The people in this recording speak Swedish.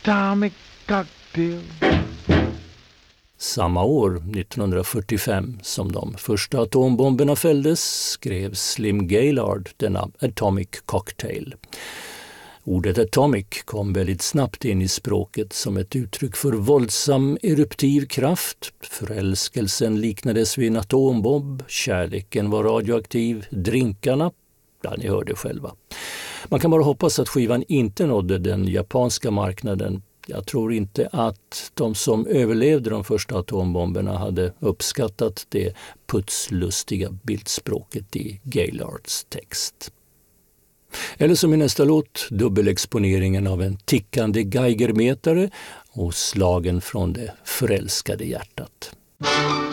atomic cocktail. Samma år, 1945, som de första atombomberna fälldes, skrev Slim Gaillard denna Atomic Cocktail. Ordet atomic kom väldigt snabbt in i språket som ett uttryck för våldsam eruptiv kraft. Förälskelsen liknades vid en atombomb, kärleken var radioaktiv, drinkarna, ja, ni hörde själva. Man kan bara hoppas att skivan inte nådde den japanska marknaden. Jag tror inte att de som överlevde de första atombomberna hade uppskattat det putslustiga bildspråket i Gaillards text. Eller som i nästa låt, dubbelexponeringen av en tickande geigermetare och slagen från det förälskade hjärtat.